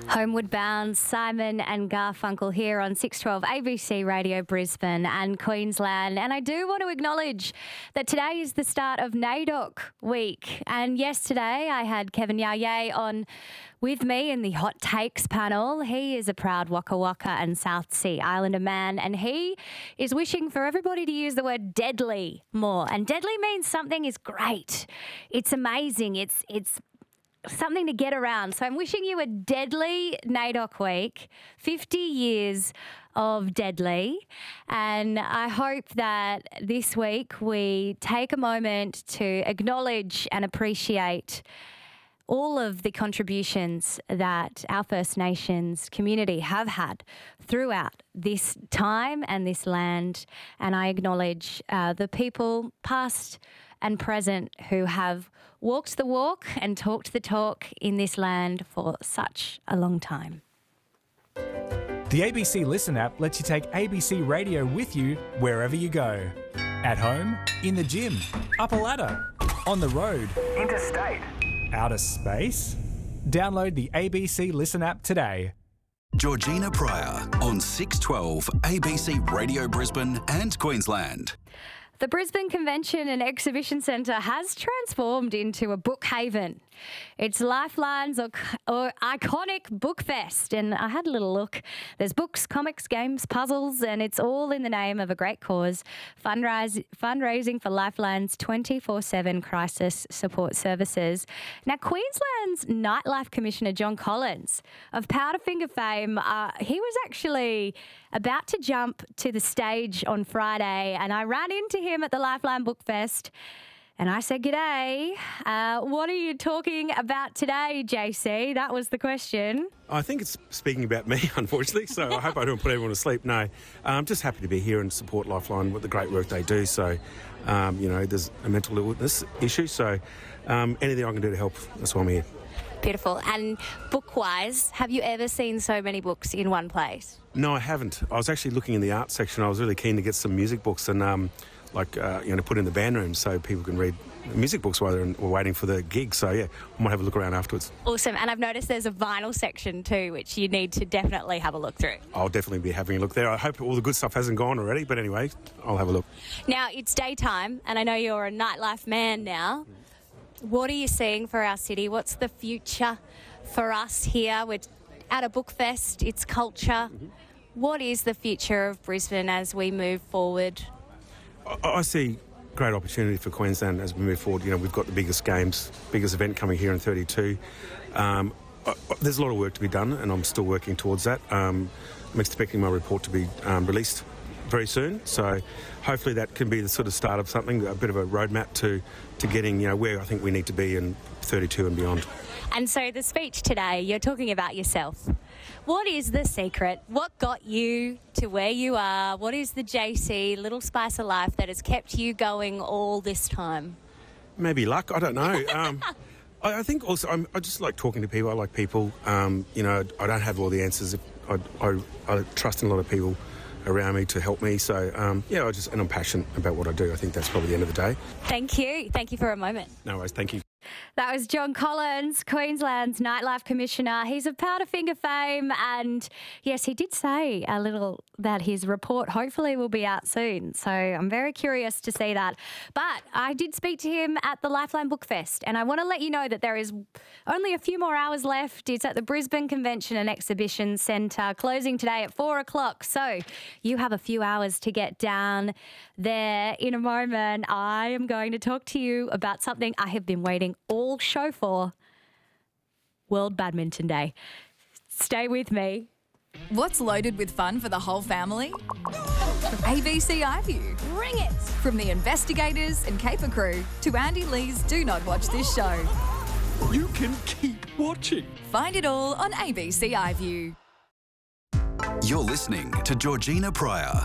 Homeward Bound, Simon and Garfunkel here on 612 ABC Radio Brisbane and Queensland. And I do want to acknowledge that today is the start of NAIDOC week. And yesterday I had Kevin Yaye on with me in the Hot Takes panel. He is a proud Waka Waka and South Sea Islander man, and he is wishing for everybody to use the word deadly more. And deadly means something is great. It's amazing. It's something to get around. So I'm wishing you a deadly NAIDOC week, 50 years of deadly. And I hope that this week we take a moment to acknowledge and appreciate all of the contributions that our First Nations community have had throughout this time and this land. And I acknowledge the people past and present who have walked the walk and talked the talk in this land for such a long time. The ABC Listen app lets you take ABC Radio with you wherever you go. At home, in the gym, up a ladder, on the road, interstate, outer space. Download the ABC Listen app today. Georgina Pryor on 612 ABC Radio Brisbane and Queensland. The Brisbane Convention and Exhibition Centre has transformed into a book haven. It's Lifeline's or iconic book fest, and I had a little look. There's books, comics, games, puzzles, and it's all in the name of a great cause, fundraising for Lifeline's 24/7 crisis support services. Now, Queensland's Nightlife Commissioner John Collins of Powderfinger fame, he was actually about to jump to the stage on Friday, and I ran into him at the Lifeline Book Fest. And I said, "G'day, what are you talking about today, JC?" That was the question. I think it's speaking about me, unfortunately, so I hope I don't put everyone to sleep. No, I'm just happy to be here and support Lifeline with the great work they do. So, there's a mental illness issue, so anything I can do to help, that's why I'm here. Beautiful. And book-wise, have you ever seen so many books in one place? No, I haven't. I was actually looking in the art section. I was really keen to get some music books and put in the band room so people can read music books while they're waiting for the gig. So, yeah, I might have a look around afterwards. Awesome. And I've noticed there's a vinyl section too, which you need to definitely have a look through. I'll definitely be having a look there. I hope all the good stuff hasn't gone already, but anyway, I'll have a look. Now, it's daytime, and I know you're a nightlife man now. What are you seeing for our city? What's the future for us here? We're at a book fest. It's culture. Mm-hmm. What is the future of Brisbane as we move forward? I see great opportunity for Queensland as we move forward. You know, we've got the biggest games, biggest event coming here in 32. There's a lot of work to be done, and I'm still working towards that. I'm expecting my report to be released very soon, so hopefully that can be the sort of start of something, a bit of a roadmap to getting, where I think we need to be in 32 and beyond. And so the speech today, you're talking about yourself. What is the secret? What got you to where you are? What is the JC little spice of life that has kept you going all this time? Maybe luck, I don't know. I think also I just like talking to people. I like people. I don't have all the answers. I trust in a lot of people around me to help me. So, and I'm passionate about what I do. I think that's probably the end of the day. Thank you. Thank you for a moment. No worries. Thank you. That was John Collins, Queensland's Nightlife Commissioner. He's of Powderfinger fame, and yes, he did say a little that his report hopefully will be out soon. So I'm very curious to see that. But I did speak to him at the Lifeline Book Fest, and I want to let you know that there is only a few more hours left. It's at the Brisbane Convention and Exhibition Centre, closing today at 4 o'clock. So you have a few hours to get down there. In a moment, I am going to talk to you about something I have been waiting all show for, World Badminton Day. Stay with me. What's loaded with fun for the whole family? ABC iView. Bring it! From the investigators and caper crew to Andy Lee's Do Not Watch This Show. You can keep watching. Find it all on ABC iView. You're listening to Georgina Pryor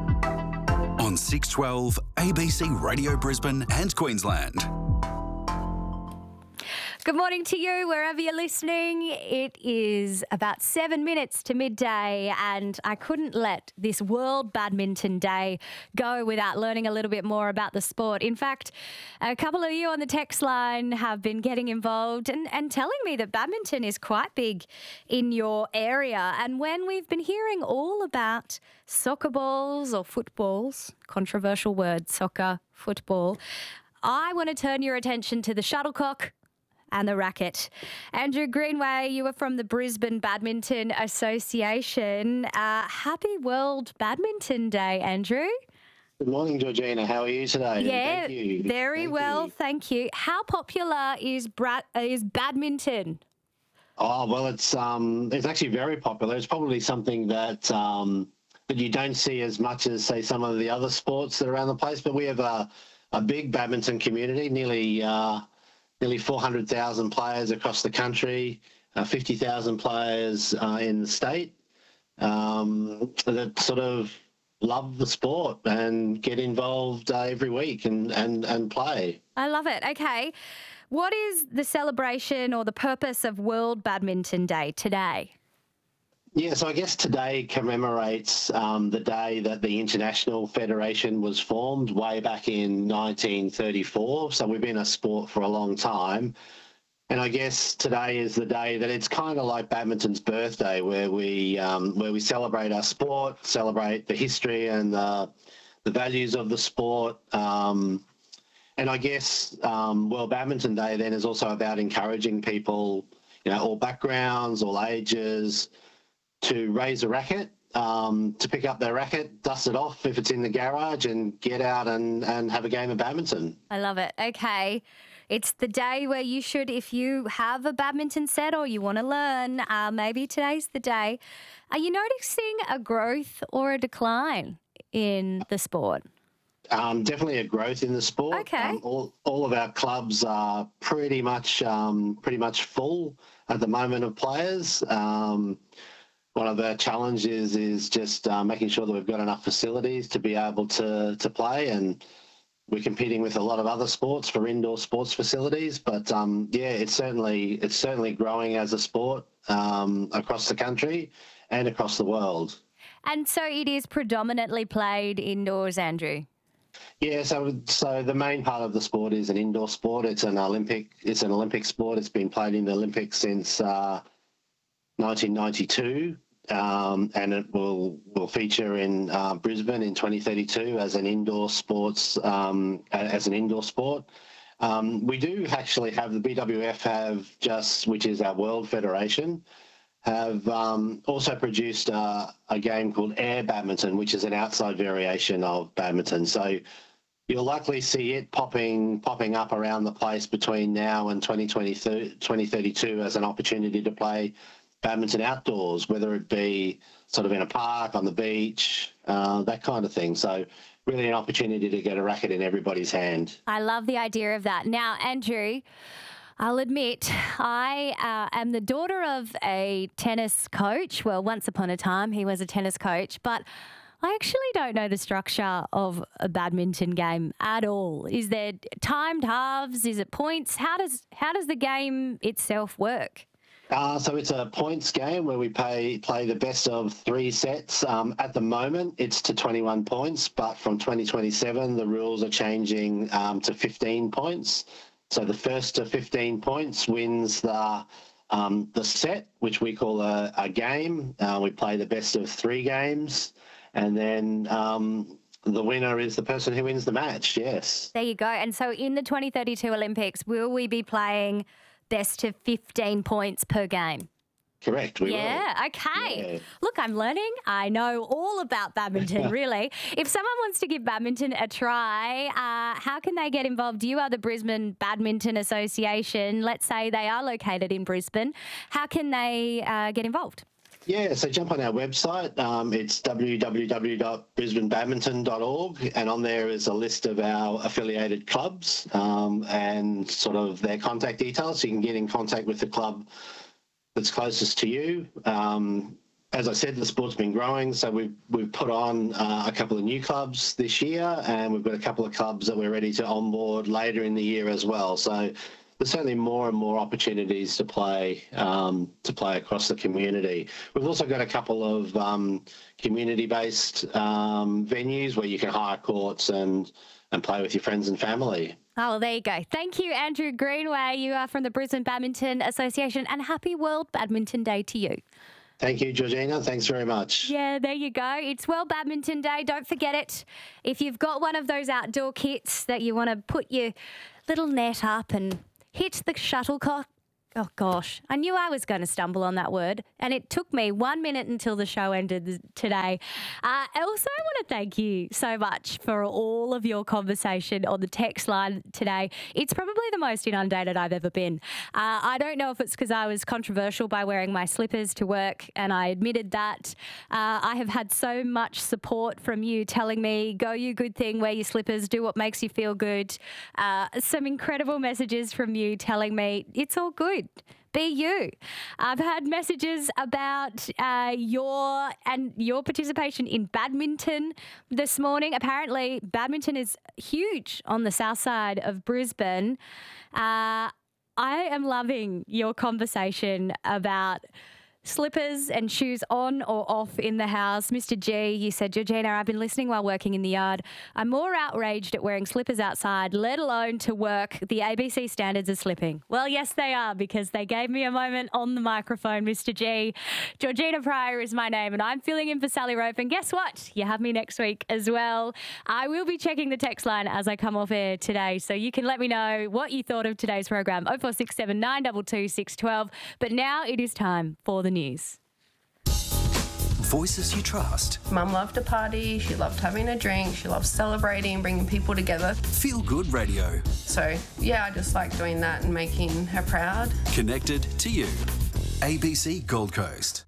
on 612 ABC Radio Brisbane and Queensland. Good morning to you, wherever you're listening. It is about 7 minutes to midday, and I couldn't let this World Badminton Day go without learning a little bit more about the sport. In fact, a couple of you on the text line have been getting involved and telling me that badminton is quite big in your area. And when we've been hearing all about soccer balls or footballs, controversial word, soccer, football, I want to turn your attention to the shuttlecock and the racket. Andrew Greenway, you are from the Brisbane Badminton Association. Happy World Badminton Day, Andrew. Good morning, Georgina. How are you today? Yeah, Thank you. very well, thank you. How popular is badminton? Oh, well, it's actually very popular. It's probably something that you don't see as much as, say, some of the other sports that are around the place. But we have a big badminton community, nearly 400,000 players across the country, 50,000 players in the state that sort of love the sport and get involved every week and play. I love it. Okay. What is the celebration or the purpose of World Badminton Day today? Yeah, so I guess today commemorates the day that the International Federation was formed way back in 1934. So we've been a sport for a long time. And I guess today is the day that it's kind of like badminton's birthday, where we celebrate our sport, celebrate the history and the values of the sport. And I guess World Badminton Day then is also about encouraging people, all backgrounds, all ages, to raise a racket, to pick up their racket, dust it off if it's in the garage, and get out and have a game of badminton. I love it. Okay. It's the day where you should, if you have a badminton set or you want to learn, maybe today's the day. Are you noticing a growth or a decline in the sport? Definitely a growth in the sport. Okay. All of our clubs are pretty much full at the moment of players. One of our challenges is just making sure that we've got enough facilities to be able to play, and we're competing with a lot of other sports for indoor sports facilities. But it's certainly growing as a sport across the country and across the world. And so it is predominantly played indoors, Andrew? Yeah, so the main part of the sport is an indoor sport. It's an Olympic sport. It's been played in the Olympics since 1992, and it will feature in Brisbane in 2032 as an indoor sport. We do actually have the BWF which is our World Federation, have also produced a game called air badminton, which is an outside variation of badminton. So you'll likely see it popping up around the place between now and 2032 as an opportunity to play badminton outdoors, whether it be sort of in a park, on the beach, that kind of thing. So really an opportunity to get a racket in everybody's hand. I love the idea of that. Now, Andrew, I'll admit I am the daughter of a tennis coach. Well, once upon a time he was a tennis coach, but I actually don't know the structure of a badminton game at all. Is there timed halves? Is it points? How does the game itself work? So it's a points game where we play the best of 3 sets. At the moment, it's to 21 points, but from 2027, the rules are changing to 15 points. So the first to 15 points wins the set, which we call a game. We play the best of 3 games, and then the winner is the person who wins the match, yes. There you go. And so in the 2032 Olympics, will we be playing best of 15 points per game? Correct, we will. Yeah, okay. Yeah. Look, I'm learning. I know all about badminton, really. If someone wants to give badminton a try, how can they get involved? You are the Brisbane Badminton Association. Let's say they are located in Brisbane. How can they get involved? Yeah, so jump on our website. It's www.brisbanebadminton.org, and on there is a list of our affiliated clubs and sort of their contact details, so you can get in contact with the club that's closest to you. As I said, the sport's been growing, so we've put on a couple of new clubs this year, and we've got a couple of clubs that we're ready to onboard later in the year as well. So there's certainly more and more opportunities to play across the community. We've also got a couple of community-based venues where you can hire courts and play with your friends and family. Oh, well, there you go. Thank you, Andrew Greenway. You are from the Brisbane Badminton Association, and happy World Badminton Day to you. Thank you, Georgina. Thanks very much. Yeah, there you go. It's World Badminton Day. Don't forget it. If you've got one of those outdoor kits that you want to put your little net up and hit the shuttlecock. Oh, gosh. I knew I was going to stumble on that word, and it took me 1 minute until the show ended today. I also want to thank you so much for all of your conversation on the text line today. It's probably the most inundated I've ever been. I don't know if it's because I was controversial by wearing my slippers to work, and I admitted that. I have had so much support from you telling me, go you good thing, wear your slippers, do what makes you feel good. Some incredible messages from you telling me it's all good. Be you. I've had messages about your participation in badminton this morning. Apparently, badminton is huge on the south side of Brisbane. I am loving your conversation about slippers and shoes on or off in the house. Mr. G, you said, Georgina, I've been listening while working in the yard. I'm more outraged at wearing slippers outside, let alone to work. The ABC standards are slipping. Well, yes, they are, because they gave me a moment on the microphone, Mr. G. Georgina Pryor is my name, and I'm filling in for Sally Rope. And guess what? You have me next week as well. I will be checking the text line as I come off air today, so you can let me know what you thought of today's program, 0467 922 612. But now it is time for the news. Voices you trust. Mum loved to party, she loved having a drink, she loved celebrating, bringing people together. Feel Good Radio. So, yeah, I just like doing that and making her proud. Connected to you. ABC Gold Coast.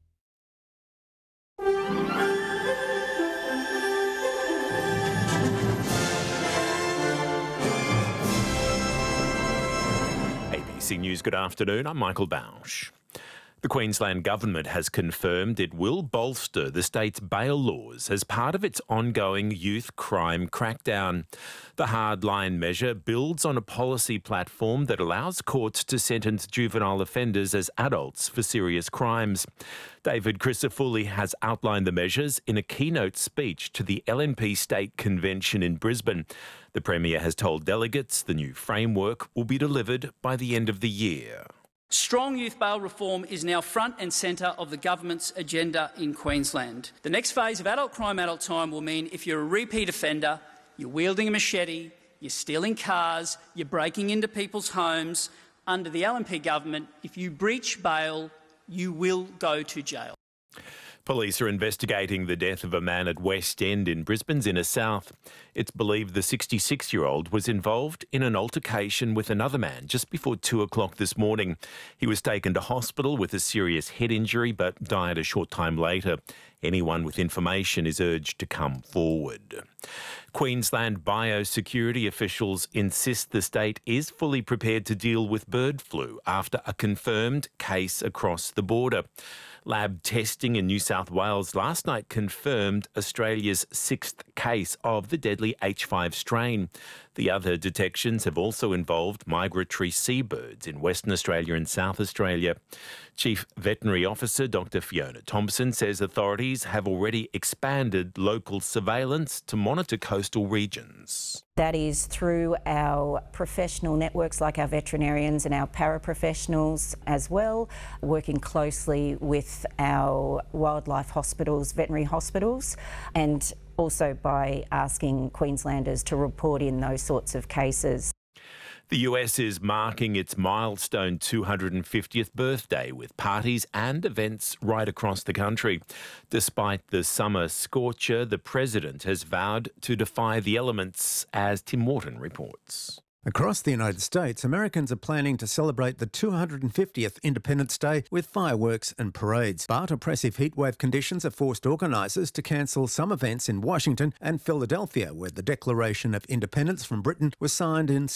ABC News, good afternoon. I'm Michael Bausch. The Queensland Government has confirmed it will bolster the state's bail laws as part of its ongoing youth crime crackdown. The hardline measure builds on a policy platform that allows courts to sentence juvenile offenders as adults for serious crimes. David Crisafulli has outlined the measures in a keynote speech to the LNP State Convention in Brisbane. The Premier has told delegates the new framework will be delivered by the end of the year. Strong youth bail reform is now front and centre of the government's agenda in Queensland. The next phase of adult crime, adult time will mean if you're a repeat offender, you're wielding a machete, you're stealing cars, you're breaking into people's homes, under the LNP government, if you breach bail, you will go to jail. Police are investigating the death of a man at West End in Brisbane's inner south. It's believed the 66-year-old was involved in an altercation with another man just before 2 o'clock this morning. He was taken to hospital with a serious head injury but died a short time later. Anyone with information is urged to come forward. Queensland biosecurity officials insist the state is fully prepared to deal with bird flu after a confirmed case across the border. Lab testing in New South Wales last night confirmed Australia's 6th case of the deadly H5 strain. The other detections have also involved migratory seabirds in Western Australia and South Australia. Chief Veterinary Officer Dr. Fiona Thompson says authorities have already expanded local surveillance to monitor coastal regions. That is through our professional networks like our veterinarians and our paraprofessionals as well, working closely with our wildlife hospitals, veterinary hospitals, and also by asking Queenslanders to report in those sorts of cases. The US is marking its milestone 250th birthday with parties and events right across the country. Despite the summer scorcher, the president has vowed to defy the elements, as Tim Morton reports. Across the United States, Americans are planning to celebrate the 250th Independence Day with fireworks and parades. But oppressive heatwave conditions have forced organisers to cancel some events in Washington and Philadelphia, where the Declaration of Independence from Britain was signed in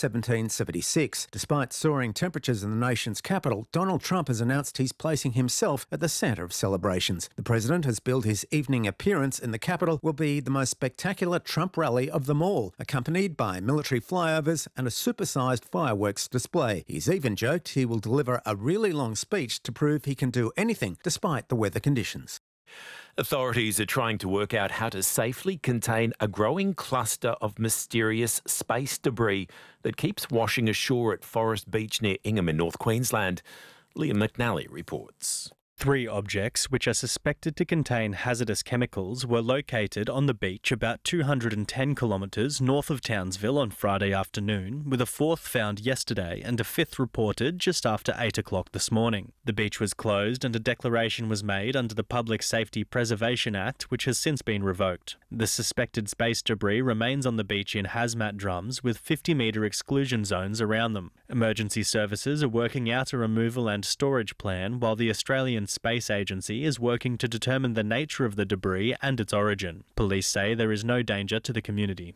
1776. Despite soaring temperatures in the nation's capital, Donald Trump has announced he's placing himself at the centre of celebrations. The president has billed his evening appearance in the capital will be the most spectacular Trump rally of them all, accompanied by military flyovers and a supersized fireworks display. He's even joked he will deliver a really long speech to prove he can do anything despite the weather conditions. Authorities are trying to work out how to safely contain a growing cluster of mysterious space debris that keeps washing ashore at Forest Beach near Ingham in North Queensland. Liam McNally reports. 3 objects, which are suspected to contain hazardous chemicals, were located on the beach about 210 kilometres north of Townsville on Friday afternoon, with a 4th found yesterday and a 5th reported just after 8 o'clock this morning. The beach was closed and a declaration was made under the Public Safety Preservation Act, which has since been revoked. The suspected space debris remains on the beach in hazmat drums with 50-metre exclusion zones around them. Emergency services are working out a removal and storage plan, while the Australian Space Agency is working to determine the nature of the debris and its origin. Police say there is no danger to the community.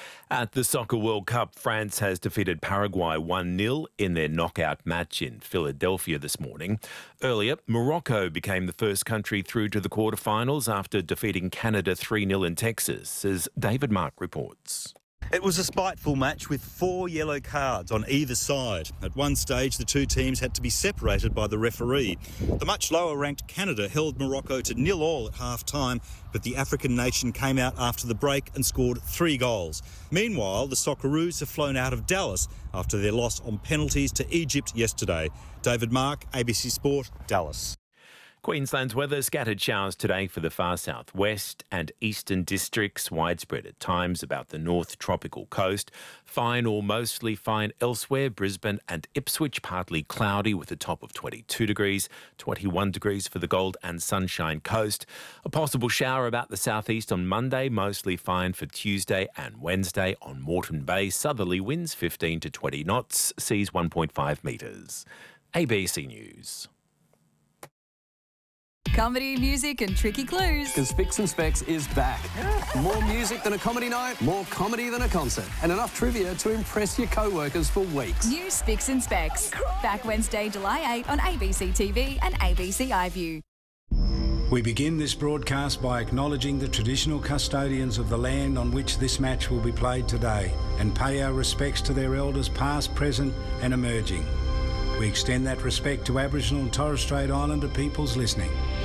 At the Soccer World Cup, France has defeated Paraguay 1-0 in their knockout match in Philadelphia this morning. Earlier, Morocco became the first country through to the quarterfinals after defeating Canada 3-0 in Texas, as David Mark reports. It was a spiteful match with 4 yellow cards on either side. At one stage, the two teams had to be separated by the referee. The much lower-ranked Canada held Morocco to 0-0 at half-time, but the African nation came out after the break and scored 3 goals. Meanwhile, the Socceroos have flown out of Dallas after their loss on penalties to Egypt yesterday. David Mark, ABC Sport, Dallas. Queensland's weather, scattered showers today for the far southwest and eastern districts, widespread at times about the north tropical coast. Fine or mostly fine elsewhere. Brisbane and Ipswich partly cloudy with a top of 22 degrees, 21 degrees for the Gold and Sunshine Coast. A possible shower about the southeast on Monday, mostly fine for Tuesday and Wednesday on Moreton Bay. Southerly winds 15 to 20 knots, seas 1.5 metres. ABC News. Comedy, music and tricky clues. Because Spicks and Specs is back. More music than a comedy night, more comedy than a concert, and enough trivia to impress your co-workers for weeks. New Spicks and Specs. Back Wednesday, July 8 on ABC TV and ABC iView. We begin this broadcast by acknowledging the traditional custodians of the land on which this match will be played today and pay our respects to their elders past, present and emerging. We extend that respect to Aboriginal and Torres Strait Islander peoples listening.